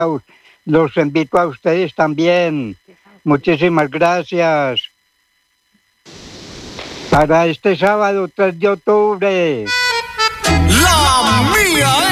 Los invito a ustedes también. Muchísimas gracias. Para este sábado 3 de octubre. La mía